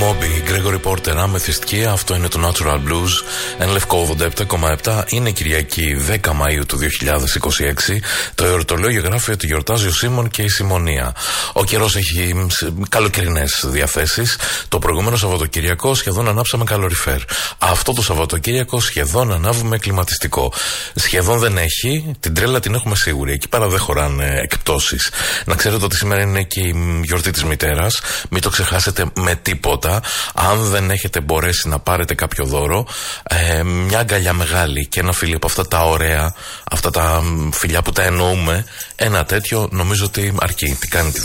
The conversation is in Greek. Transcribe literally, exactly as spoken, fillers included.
Moby, Gregory Porter, Amethyst Key, αυτό είναι το Natural Blues. Εν λευκό ογδόντα επτά κόμμα επτά. Είναι Κυριακή δέκα Μαΐου του δύο χιλιάδες είκοσι έξι. Το εορτολόγιο γράφει ότι γιορτάζει ο Σίμων και η Σιμωνία. Ο καιρός έχει καλοκαιρινές διαθέσεις. Το προηγούμενο Σαββατοκύριακο σχεδόν ανάψαμε καλοριφέρ. Αυτό το Σαββατοκύριακο σχεδόν ανάβουμε κλιματιστικό. Σχεδόν δεν έχει, την τρέλα την έχουμε σίγουρη. Εκεί πέρα δεν χωράνε εκπτώσεις. Να ξέρετε ότι σήμερα είναι και η γιορτή της μητέρας. Μην το ξεχάσετε με τίποτα. Αν δεν έχετε μπορέσει να πάρετε κάποιο δώρο, ε, μια αγκαλιά μεγάλη και ένα φιλί από αυτά τα ωραία, αυτά τα φιλιά που τα εννοούμε, ένα τέτοιο νομίζω ότι αρκεί. Τι κάνει τη